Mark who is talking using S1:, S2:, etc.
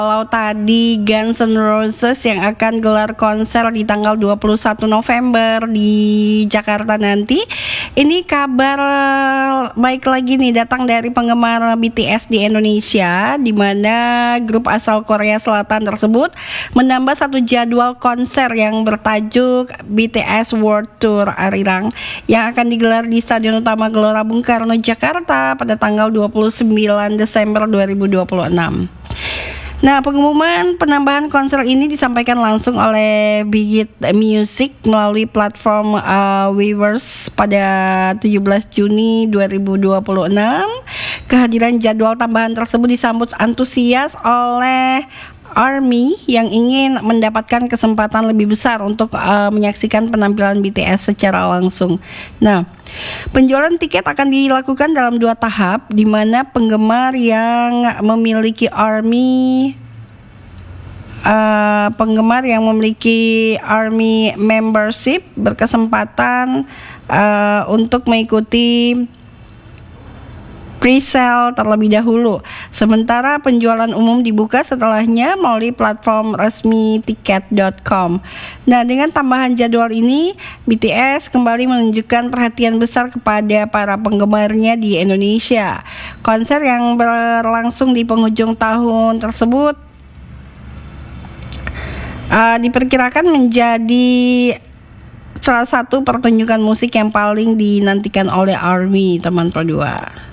S1: Kalau tadi Guns N' Roses yang akan gelar konser di tanggal 21 November di Jakarta nanti, ini kabar baik lagi nih datang dari penggemar BTS di Indonesia, di mana grup asal Korea Selatan tersebut menambah satu jadwal konser yang bertajuk BTS World Tour Arirang yang akan digelar di Stadion Utama Gelora Bung Karno Jakarta pada tanggal 29 Desember 2026. Nah, pengumuman penambahan konser ini disampaikan langsung oleh Big Hit Music melalui platform Weverse pada 17 Juni 2026. Kehadiran jadwal tambahan tersebut disambut antusias oleh ARMY yang ingin mendapatkan kesempatan lebih besar untuk menyaksikan penampilan BTS secara langsung. Nah, penjualan tiket akan dilakukan dalam 2 tahap, di mana penggemar yang memiliki ARMY membership berkesempatan untuk mengikuti pre-sale terlebih dahulu. Sementara penjualan umum dibuka setelahnya melalui platform resmi tiket.com. Nah, dengan tambahan jadwal ini, BTS kembali menunjukkan perhatian besar kepada para penggemarnya di Indonesia. Konser yang berlangsung di penghujung tahun tersebut diperkirakan menjadi salah satu pertunjukan musik yang paling dinantikan oleh ARMY, teman Pro 2.